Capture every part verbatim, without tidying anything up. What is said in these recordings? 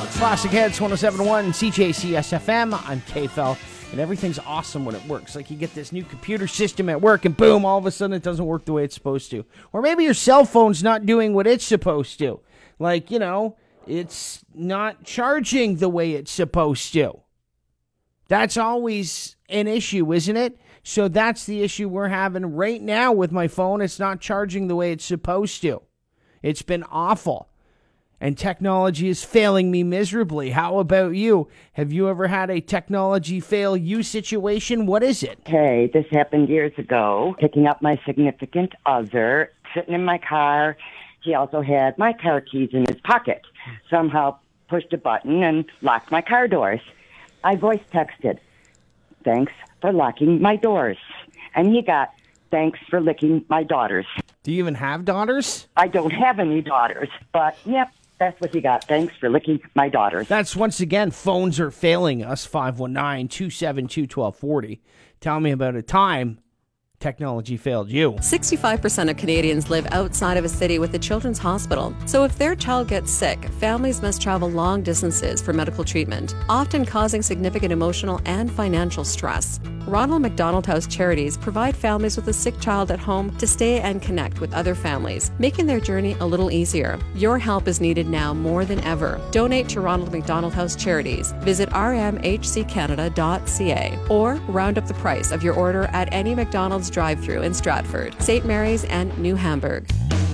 Classic Hits, one oh seven point one C J C S F M. I'm K-Fel, and everything's awesome when it works. Like you get this new computer system at work, and boom, all of a sudden it doesn't work the way it's supposed to. Or maybe your cell phone's not doing what it's supposed to. Like, you know, it's not charging the way it's supposed to. That's always an issue, isn't it? So that's the issue we're having right now with my phone. It's not charging the way it's supposed to. It's been awful. And technology is failing me miserably. How about you? Have you ever had a technology fail you situation? What is it? Okay, this happened years ago. Picking up my significant other, sitting in my car. He also had my car keys in his pocket. Somehow pushed a button and locked my car doors. I voice texted, "Thanks for locking my doors." And he got, "Thanks for licking my daughters." Do you even have daughters? I don't have any daughters, but yep. That's what he got. Thanks for licking my daughters. That's, once again, phones are failing us. five one nine, two seven two, one two four zero. Tell me about a time technology failed you. sixty-five percent of Canadians live outside of a city with a children's hospital. So if their child gets sick, families must travel long distances for medical treatment, often causing significant emotional and financial stress. Ronald McDonald House Charities provide families with a sick child at home to stay and connect with other families, making their journey a little easier. Your help is needed now more than ever. Donate to Ronald McDonald House Charities. Visit r m h c canada dot c a or round up the price of your order at any McDonald's drive-thru in Stratford, Saint Mary's, and New Hamburg.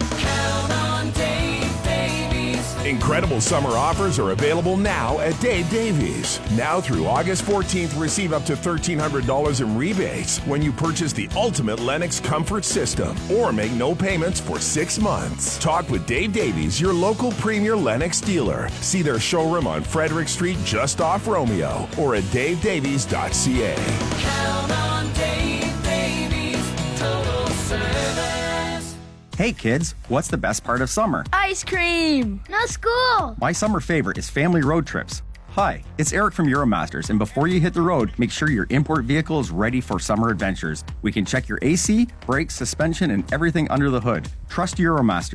Incredible summer offers are available now at Dave Davies. Now through August fourteenth, receive up to thirteen hundred dollars in rebates when you purchase the ultimate Lennox comfort system or make no payments for six months. Talk with Dave Davies, your local premier Lennox dealer. See their showroom on Frederick Street just off Romeo or at dave davies dot c a. Count on Dave Davies, total service. Hey kids, what's the best part of summer? Ice cream! No school! My summer favorite is family road trips. Hi, it's Eric from Euromasters, and before you hit the road, make sure your import vehicle is ready for summer adventures. We can check your A C, brakes, suspension, and everything under the hood. Trust Euromasters.